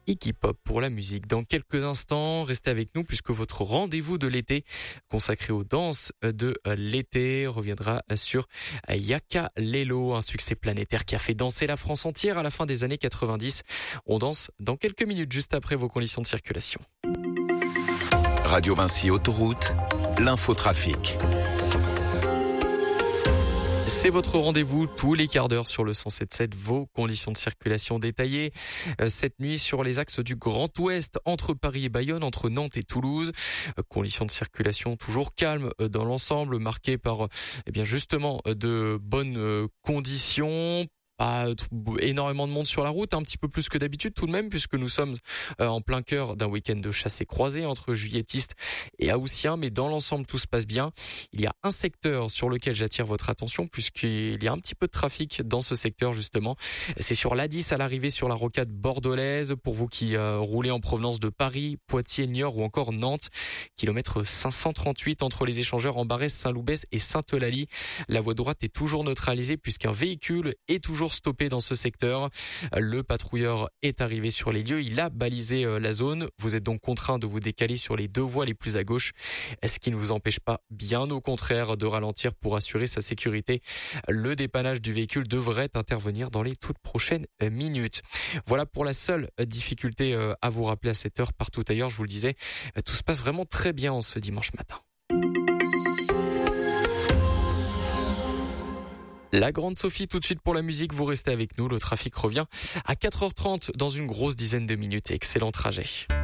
Iggy Pop pour la musique. Dans quelques instants, restez avec nous puisque votre rendez-vous de l'été consacré aux danses de l'été reviendra sur Yaka Lelo, un succès planétaire qui a fait danser la France entière à la fin des années 90. On danse dans quelques minutes juste après vos conditions de circulation. Radio Vinci Autoroute, l'infotrafic. C'est votre rendez-vous tous les quarts d'heure sur le 107.7, vos conditions de circulation détaillées. Cette nuit sur les axes du Grand Ouest, entre Paris et Bayonne, entre Nantes et Toulouse. Conditions de circulation toujours calmes dans l'ensemble, marquées par justement de bonnes conditions. Pas énormément de monde sur la route, un petit peu plus que d'habitude tout de même, puisque nous sommes en plein cœur d'un week-end de chasse et croisée entre juilletistes et haussiens, mais dans l'ensemble tout se passe bien. Il y a un secteur sur lequel j'attire votre attention, puisqu'il y a un petit peu de trafic dans ce secteur justement. C'est sur l'A10 à l'arrivée sur la rocade bordelaise, pour vous qui roulez en provenance de Paris, Poitiers, Niort ou encore Nantes. Kilomètre 538 entre les échangeurs en Barès, Saint-Loubès et Sainte-Eulalie. La voie droite est toujours neutralisée puisqu'un véhicule est toujours stoppé dans ce secteur. Le patrouilleur est arrivé sur les lieux, il a balisé la zone. Vous êtes donc contraint de vous décaler sur les deux voies les plus à gauche, ce qui ne vous empêche pas, bien au contraire, de ralentir pour assurer sa sécurité. Le dépannage du véhicule devrait intervenir dans les toutes prochaines minutes. Voilà pour la seule difficulté à vous rappeler à cette heure. Partout ailleurs, je vous le disais, tout se passe vraiment très bien en ce dimanche matin. La grande Sophie, tout de suite pour la musique, vous restez avec nous. Le trafic revient à 4h30 dans une grosse dizaine de minutes. Excellent trajet.